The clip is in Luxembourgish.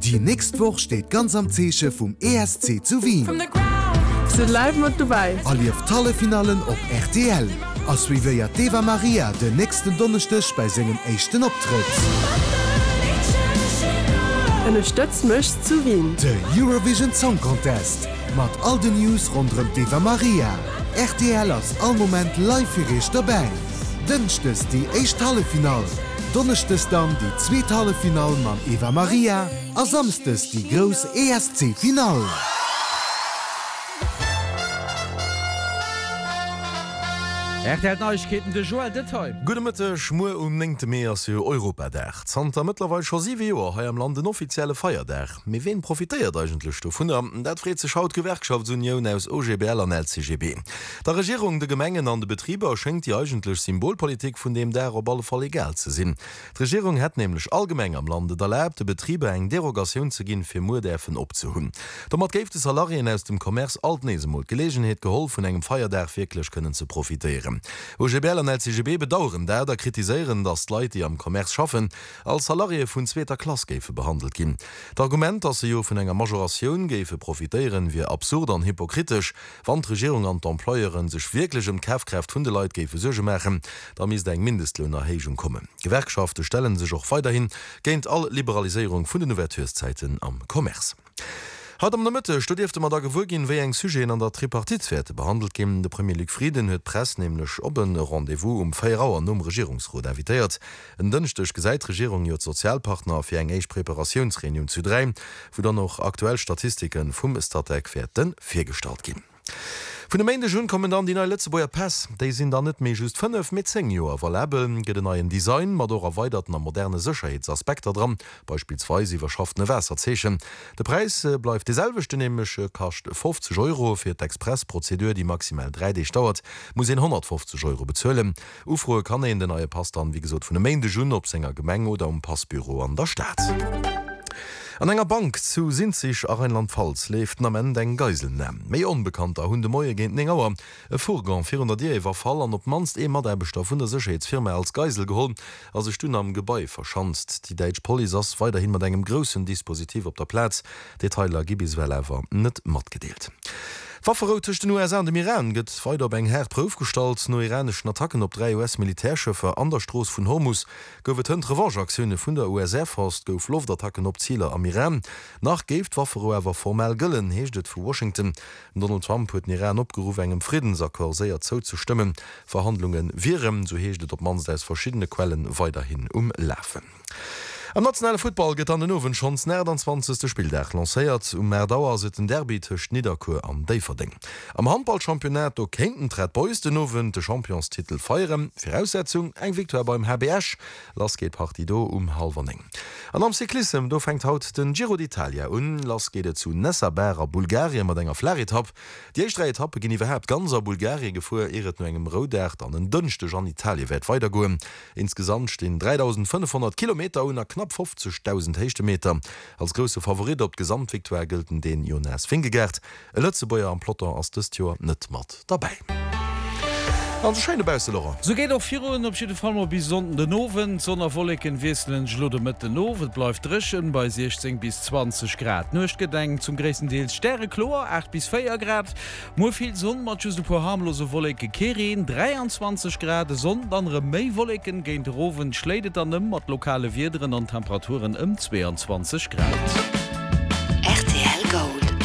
Die nächste Woche steht ganz am Zeche vom ESC zu Wien. Zu live mit du weißt. All lief tolle Finalen auf RTL. Als wie wir ja Eva Maria den nächsten Donnerstag bei seinem ersten Auftritt. Unterstützt mich zu Wien. Der Eurovision Song Contest. Mit all den News rund um Eva Maria. RTL ist all Moment live für euch dabei. Dienstags die erste Halbfinale. Donnerstags dann die zweite Halbfinale mit Eva Maria. Und samstags die große ESC-Finale. RTL Neuigkeiten de Joel Detail. Gute Mitte Schmur nengte mé as Europadach. Zter mittlerweile schon 7 Joer ha am Land den offizielle Feierdach. Me wen profitiert eigentlich vun dat fre ze schaut Gewerkschaftsunion aus OGBL an LCGB. Der Regierung de Gemengen an de Betrieber schenkt die eigentlich Symbolpolitik vun dem der op alle Fall egal ze sinn. Die Regierung hat nämlich allgemeng am Lande derläbte Betriebe eng Derogation ze ginn fir Mudäfen opzuhun. Damit geft es Salarien aus dem Kommerz altnesemol Gelegenheit geholfen engem Feierdach wirklich können zu profitieren. OGBL an LCGB bedauern der kritisieren, dass Leute die am Kommerz schaffen als Salarie vun zweiter Klassgefe behandelt gin. Das Argument, dass sie vun enger Majoration gefe profitieren wie absurd an hypokritisch, wann die Regierung an Employeren sich wirklich Kaufkraft vun de Leute gefe Suge machen, da mis eng Mindestlöhnerhegung kommen. Gewerkschaften stellen sich auch weiterhin géint all Liberalisierung vun den Ouverturszeiten am Kommerz. Hat am der Mitte studierte man da gewogin wéi eng Sujet an der Tripartitfährte behandelt gin de Premier League Frieden huet Press nämlich op een Rendevous 4 Auer um Regierungsrot invitiert. En dënchtech gesäit Regierung jo Sozialpartner fir eng eich Präparationsreunion zu dreien, wo dann noch aktuell Statistiken vum Statekfährten firstalt gin. Von der Mende Jun kommen dann die neue Lützeboer Pass. Die sind dann nicht mehr just 5 mit 10 Jahren verlebeln, geht den neuen Design, mit auch erweiterten moderne Sicherheitsaspekte dran, beispielsweise verschaffene Wasserzechen. Der Preis bleibt dieselbe, nämlich kostet 50 € für die Expressprozedur, die maximal 3 Tage dauert, muss 150 € bezahlen. Aufruhe kann in den neuen Pass dann, wie gesagt, von der Mende Jun, ob seiner Gemenge oder im Passbüro an der Stadt. An enger Bank zu Sinzig a Rheinland-Pfalz leeft am Ende eng Geiselnämm. Méi unbekannter hunn de Moie géint eng Auer. E Vorgang 400 Dier iwwer fall an op manst Maderbestoff vun der Sicherheitsfirma als Geisel geholt, as se Stun am Gebäi verschanzt. Die Deutsche Polizei ass weiterhin mat engem grossen Dispositiv op der Platz. Detailer gi bis well ewer net mat gedeelt. Wafferrotecht den USA an dem Iran gëtt weiter eng Herdprouf stalt no iranischen Attacken op 3 US-Militärschëffer an der Stroos vun Hormuz gouft hunn Revancheaktionune vun der USA fast gouf Luftattacken op Zieler am Iran. Nach geft Wafferrower formell gëllen heeschtet vu Washington. Donald Trump huet den Iran opgerufen engem Friedensakkor séier zou zu stimmen. Verhandlungen virem, so heeschtet op mans aus verschiedene Quellen weiterhin umläfen. Am nationale Football geht an den Owen schon näher den 20. Spieldach lanciert mehr Dauer se den Derby tech Niederkur am Daverding. Am Handballchampionat o Kenten tret Boys den Owen de Championstitel feieren. Voraussetzung eng Viktor beim HBS, las geht Partido halverning. An am Cyklism do fängt haut den Giro d'Italia un, las geht zu Nessaber Bulgarien mat enger Flaetapp. Die erste Etappe gin iwwerhebt ganzer Bulgarien gefuer eret no engem Rodert an den dünnchte an Italie wet weitergoen. Insgesamt stehen 3500 Kilometer un knapp 50.000 Hechtemeter. Als grosse Favorit op Gesamtviktoire gelten den Jonas Fingegert. E Lützebäuer am Plotter ass des Jahr net mat dabei. So geht auch 4 Uhr op Fall mal bis den Owen sonnerwolleken weselen Schlude mit den Owen bleibt drschen bei 16 bis 20 Grad. Nucht gedenkt zum größten Teil Sterrechlor 8 bis 4 Grad. Mo viel Sonne mat paar harmlose Wolleke Kerin 23 Grad Sonne andere Meiwolleken gegen Owen schlädet an mat lokale Wideren an Temperaturen 22 Grad.